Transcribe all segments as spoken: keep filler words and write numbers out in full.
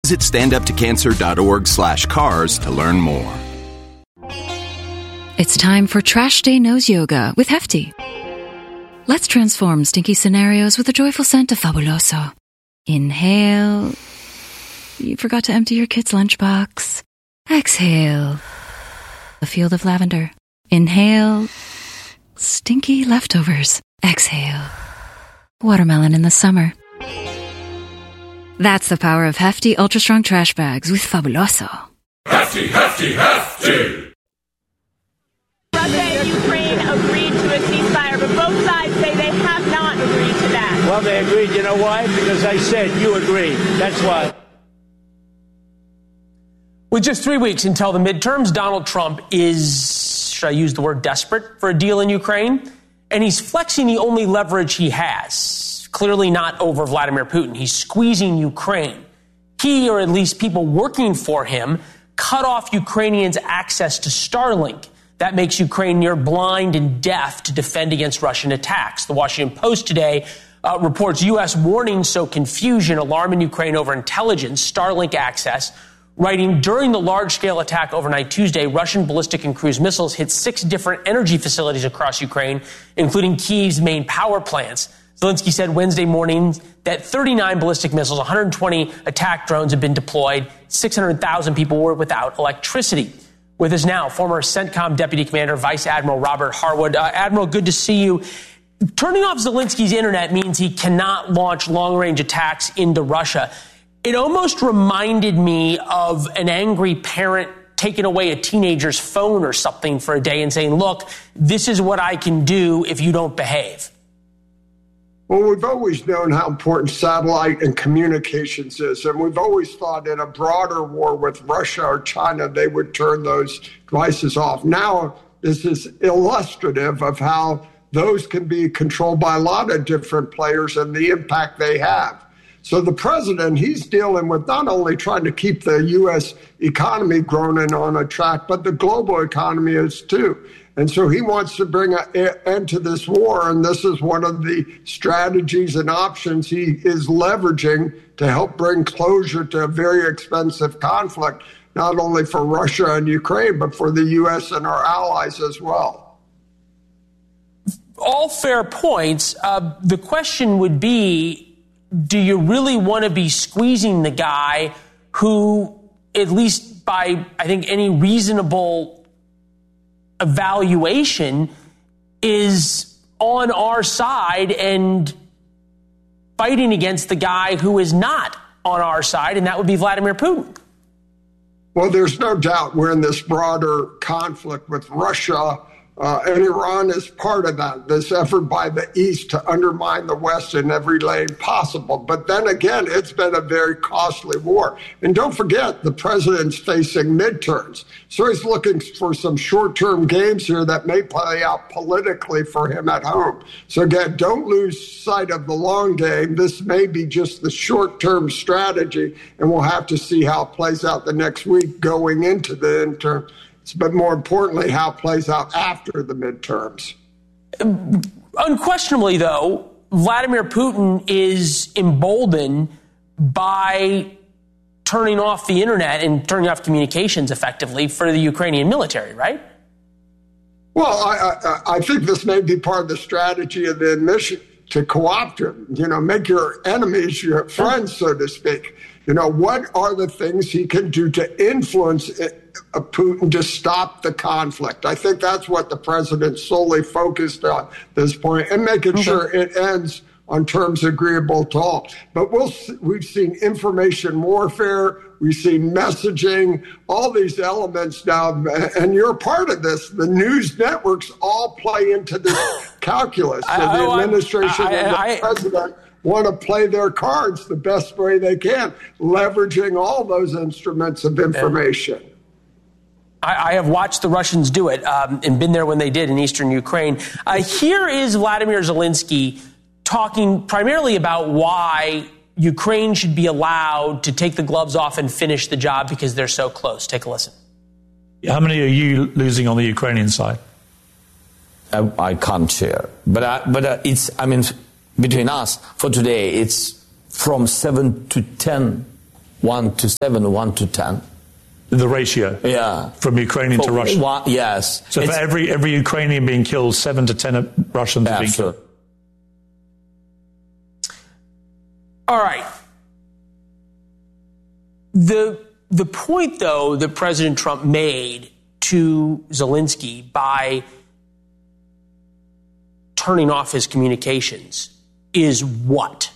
Visit standuptocancer.org slash cars to learn more. It's time for Trash Day Nose Yoga with Hefty. Let's transform stinky scenarios with a joyful scent of Fabuloso. Inhale. You forgot to empty your kid's lunchbox. Exhale. A field of lavender. Inhale. Stinky leftovers. Exhale. Watermelon in the summer. That's the power of Hefty Ultra Strong Trash Bags with Fabuloso. Hefty, Hefty, Hefty! Russia and Ukraine agreed to a ceasefire, but both sides say they have not agreed to that. Well, they agreed. You know why? Because I said you agreed. That's why. With just three weeks until the midterms, Donald Trump is, should I use the word desperate, for a deal in Ukraine? And he's flexing the only leverage he has. Clearly not over Vladimir Putin. He's squeezing Ukraine. He, or at least people working for him, cut off Ukrainians' access to Starlink. That makes Ukraine near blind and deaf to defend against Russian attacks. The Washington Post today uh, reports U S warnings sow confusion, alarm in Ukraine over intelligence, Starlink access, writing during the large-scale attack overnight Tuesday, Russian ballistic and cruise missiles hit six different energy facilities across Ukraine, including Kyiv's main power plants. Zelensky said Wednesday morning that thirty-nine ballistic missiles, one hundred twenty attack drones have been deployed, six hundred thousand people were without electricity. With us now, former CENTCOM Deputy Commander Vice Admiral Robert Harwood. Uh, Admiral, good to see you. Turning off Zelensky's internet means he cannot launch long-range attacks into Russia. It almost reminded me of an angry parent taking away a teenager's phone or something for a day and saying, look, this is what I can do if you don't behave. Well, we've always known how important satellite and communications is, and we've always thought in a broader war with Russia or China, they would turn those devices off. Now, this is illustrative of how those can be controlled by a lot of different players and the impact they have. So the president, he's dealing with not only trying to keep the U S economy growing and on a track, but the global economy is too. And so he wants to bring an end to this war, and this is one of the strategies and options he is leveraging to help bring closure to a very expensive conflict, not only for Russia and Ukraine, but for the U S and our allies as well. All fair points. Uh, the question would be, do you really want to be squeezing the guy who, at least by, I think, any reasonable evaluation, is on our side and fighting against the guy who is not on our side, and that would be Vladimir Putin? Well, there's no doubt we're in this broader conflict with Russia, uh, and Iran is part of that, this effort by the East to undermine the West in every lane possible. But then again, it's been a very costly war. And don't forget, the president's facing midterms. So he's looking for some short-term games here that may play out politically for him at home. So again, don't lose sight of the long game. This may be just the short-term strategy, and we'll have to see how it plays out the next week going into the interim. But more importantly, how it plays out after the midterms. Unquestionably, though, Vladimir Putin is emboldened by turning off the internet and turning off communications effectively for the Ukrainian military, right? Well, I, I, I think this may be part of the strategy of the admission to co-opt him, you know, make your enemies your friends, so to speak. You know, what are the things he can do to influence it? Putin to stop the conflict? I think that's what the president solely focused on at this point, and making okay. sure it ends on terms agreeable to all. But we'll, we've seen information warfare, we've seen messaging, all these elements now, and you're part of this. The news networks all play into this calculus. So I, the oh, administration I, I, and the I, president want to play their cards the best way they can, leveraging all those instruments of information. I, I have watched the Russians do it um, and been there when they did in eastern Ukraine. Uh, here is Vladimir Zelensky talking primarily about why Ukraine should be allowed to take the gloves off and finish the job because they're so close. Take a listen. How many are you losing on the Ukrainian side? I, I can't share. But, I, but uh, it's, I mean, between us, for today, it's from seven to ten one to seven, one to ten. The ratio? Yeah. From Ukrainian for to Russian? One, yes. So it's, for every every Ukrainian being killed, seven to ten Russians are being killed? All right. The, the point, though, that President Trump made to Zelensky by turning off his communications is what?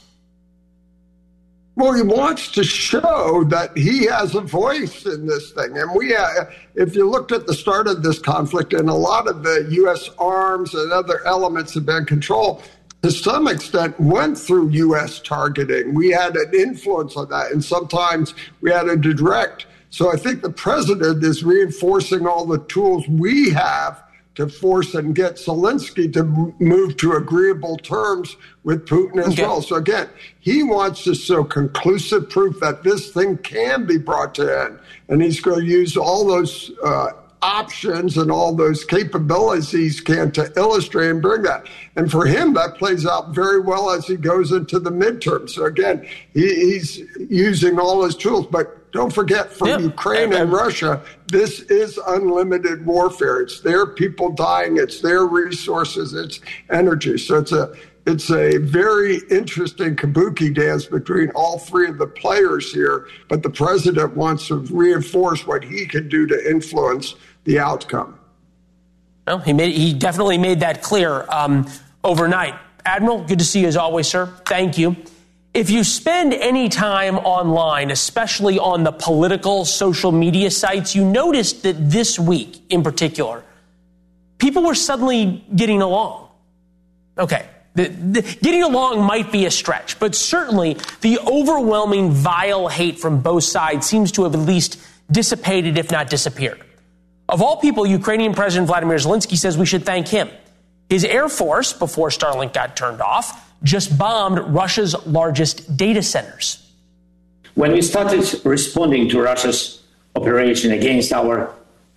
Well, he wants to show that he has a voice in this thing. And we, uh, if you looked at the start of this conflict, and a lot of the U S arms and other elements of been control, to some extent, went through U S targeting. We had an influence on that, and sometimes we had a direct. So I think the president is reinforcing all the tools we have to force and get Zelensky to move to agreeable terms with Putin as okay. well. So again, he wants to show conclusive proof that this thing can be brought to end. And he's going to use all those uh, options and all those capabilities he can to illustrate and bring that. And for him, that plays out very well as he goes into the midterm. So again, he, he's using all his tools. But don't forget, for yep. Ukraine and Russia, this is unlimited warfare. It's their people dying. It's their resources. It's energy. So it's a it's a very interesting kabuki dance between all three of the players here. But the president wants to reinforce what he can do to influence the outcome. Well, he made he definitely made that clear um, overnight. Admiral, good to see you as always, sir. Thank you. If you spend any time online, especially on the political social media sites, you noticed that this week in particular, people were suddenly getting along. Okay, the, the, getting along might be a stretch, but certainly the overwhelming vile hate from both sides seems to have at least dissipated, if not disappeared. Of all people, Ukrainian President Vladimir Zelensky says we should thank him. His Air Force, before Starlink got turned off, just bombed Russia's largest data centers. When we started responding to Russia's operation against our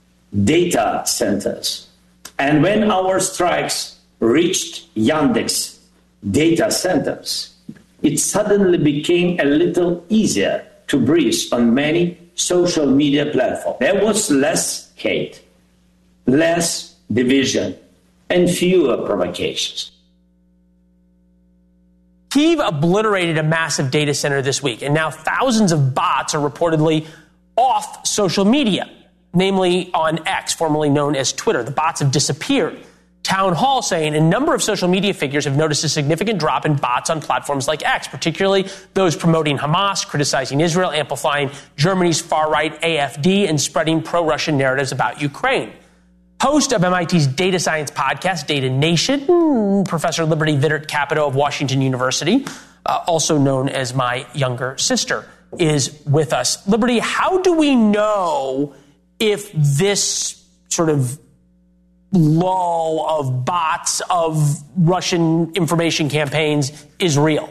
data centers, and when our strikes reached Yandex data centers, it suddenly became a little easier to breathe on many social media platforms. There was less hate, less division, and fewer provocations. Kyiv obliterated a massive data center this week, and now thousands of bots are reportedly off social media, namely on X, formerly known as Twitter. The bots have disappeared. Town Hall saying a number of social media figures have noticed a significant drop in bots on platforms like X, particularly those promoting Hamas, criticizing Israel, amplifying Germany's far-right A F D, and spreading pro-Russian narratives about Ukraine. Host of M I T's data science podcast, Data Nation, Professor Liberty Vittert Capito of Washington University, uh, also known as my younger sister, is with us. Liberty, how do we know if this sort of lull of bots of Russian information campaigns is real?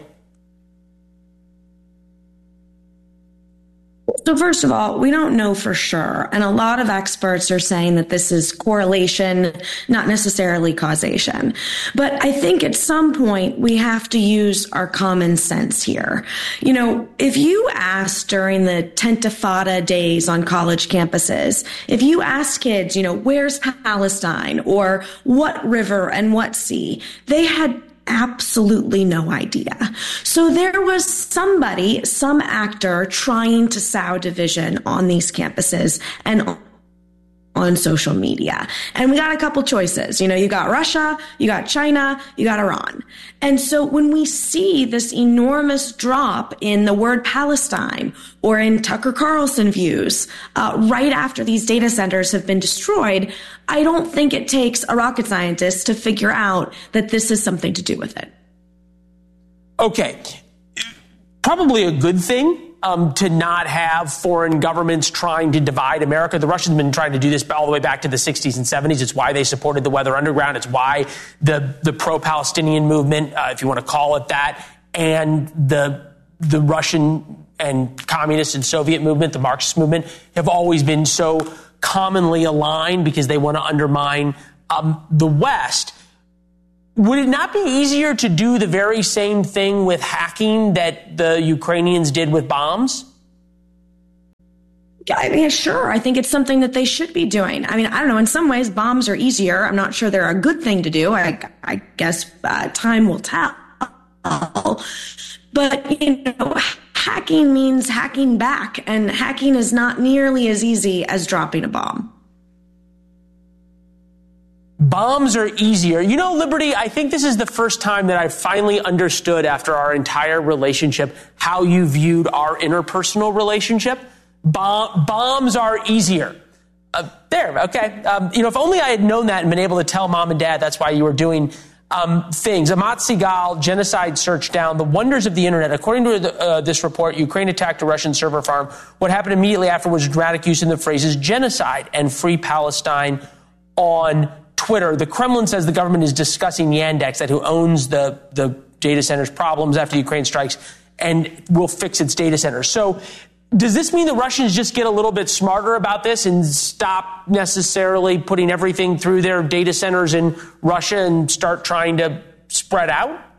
So first of all, we don't know for sure. And a lot of experts are saying that this is correlation, not necessarily causation. But I think at some point we have to use our common sense here. You know, if you ask during the Tentifada days on college campuses, if you ask kids, you know, where's Palestine or what river and what sea, they had absolutely no idea. So there was somebody, some actor trying to sow division on these campuses and on social media. And we got a couple choices. You know, you got Russia, you got China, you got Iran. And so when we see this enormous drop in the word Palestine or in Tucker Carlson views uh, right after these data centers have been destroyed, I don't think it takes a rocket scientist to figure out that this is something to do with it. Okay. Probably a good thing. Um, to not have foreign governments trying to divide America. The Russians have been trying to do this all the way back to the sixties and seventies. It's why they supported the Weather Underground. It's why the the pro-Palestinian movement, uh, if you want to call it that, and the the Russian and communist and Soviet movement, the Marxist movement, have always been so commonly aligned because they want to undermine um, the West. Would it not be easier to do the very same thing with hacking that the Ukrainians did with bombs? I mean, sure, I think it's something that they should be doing. I mean, I don't know. In some ways, bombs are easier. I'm not sure they're a good thing to do. I, I guess uh, time will tell. But, you know, hacking means hacking back, and hacking is not nearly as easy as dropping a bomb. Bombs are easier. You know, Liberty, I think this is the first time that I finally understood after our entire relationship how you viewed our interpersonal relationship. Bomb, bombs are easier. Uh, there, okay. Um, you know, if only I had known that and been able to tell mom and dad that's why you were doing um, things. Amat Sigal, Genocide Search Down, The Wonders of the Internet. According to the, uh, this report, Ukraine attacked a Russian server farm. What happened immediately after was dramatic use of the phrases genocide and free Palestine on Twitter. The Kremlin says the government is discussing Yandex, that who owns the, the data centers, problems after the Ukraine strikes, and will fix its data centers. So does this mean the Russians just get a little bit smarter about this and stop necessarily putting everything through their data centers in Russia and start trying to spread out?